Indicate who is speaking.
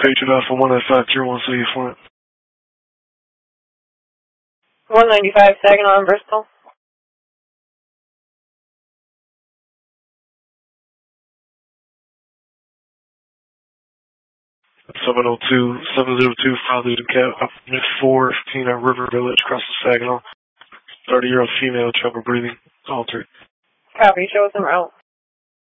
Speaker 1: Patriot Alpha 195 Tier 1 City Flint.
Speaker 2: 195 Saginaw and Bristol.
Speaker 1: 702 Father to Cap, Mid 4, Pina River Village, across the Saginaw. 30-year-old female, trouble breathing, altered.
Speaker 2: Copy, show us en route.